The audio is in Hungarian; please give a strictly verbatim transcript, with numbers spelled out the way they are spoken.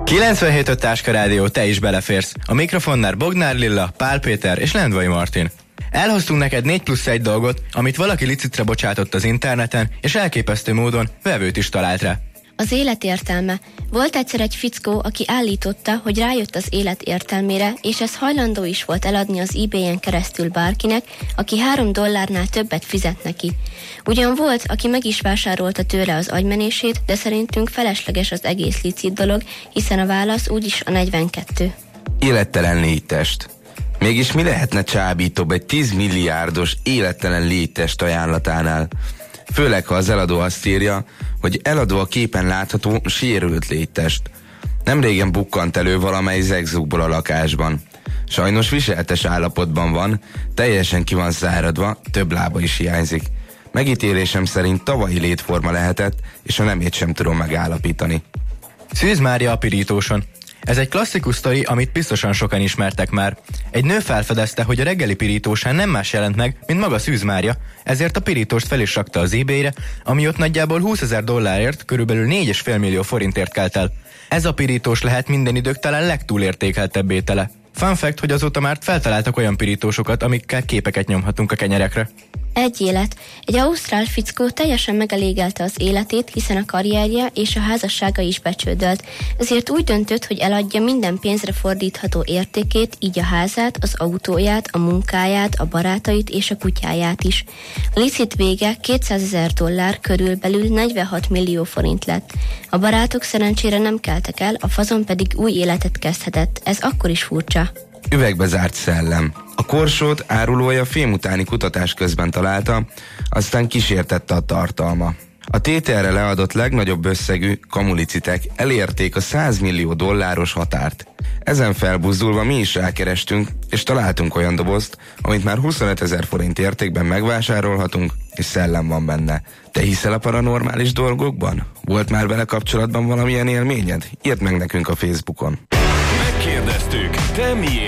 kilencvenhét öt Táska Rádió, te is beleférsz. A mikrofonnál Bognár Lilla, Pál Péter és Lendvai Martin. Elhoztunk neked négy plusz egy dolgot, amit valaki licitre bocsátott az interneten, és elképesztő módon vevőt is talált rá. Az élet értelme. Volt egyszer egy fickó, aki állította, hogy rájött az élet értelmére, és ez hajlandó is volt eladni az eBay-en keresztül bárkinek, aki három dollárnál többet fizet neki. Ugyan volt, aki meg is vásárolta tőle az agymenését, de szerintünk felesleges az egész licit dolog, hiszen a válasz úgyis a negyvenkettő. Élettelen léttest. Mégis mi lehetne csábítóbb egy tíz milliárdos élettelen léttest ajánlatánál? Főleg, ha az eladó azt írja, hogy eladó a képen látható sérült léttest. Nemrégen bukkant elő valamely zegzugból a lakásban. Sajnos viseltes állapotban van, teljesen ki van száradva, több lába is hiányzik. Megítélésem szerint tavalyi létforma lehetett, és a nemét sem tudom megállapítani. Szűz Mária a pirítóson. Ez egy klasszikus sztori, amit biztosan sokan ismertek már. Egy nő felfedezte, hogy a reggeli pirítósán nem más jelent meg, mint maga Szűz Mária, ezért a pirítóst fel is rakta az eBay-re, ami ott nagyjából húszezer dollárért, körülbelül négy egész öt millió forintért kelt el. Ez a pirítós lehet minden idők talán legtúlértékeltebb étele. Fun fact, hogy azóta már feltaláltak olyan pirítósokat, amikkel képeket nyomhatunk a kenyerekre. Egy élet. Egy ausztrál fickó teljesen megelégelte az életét, hiszen a karrierje és a házassága is becsődölt. Ezért úgy döntött, hogy eladja minden pénzre fordítható értékét, így a házát, az autóját, a munkáját, a barátait és a kutyáját is. A licit vége kétszázezer dollár, körülbelül negyvenhat millió forint lett. A barátok szerencsére nem keltek el, a fazon pedig új életet kezdhetett. Ez akkor is furcsa. Üvegbe zárt szellem. A korsót árulója fém utáni kutatás közben találta, aztán kísértette a tartalma. A tételre leadott legnagyobb összegű kamulicitek elérték a száz millió dolláros határt. Ezen felbuzdulva mi is rákerestünk, és találtunk olyan dobozt, amit már huszonötezer forint értékben megvásárolhatunk, és szellem van benne. Te hiszel a paranormális dolgokban? Volt már vele kapcsolatban valamilyen élményed? Írd meg nekünk a Facebookon. Megkérdeztük, te miért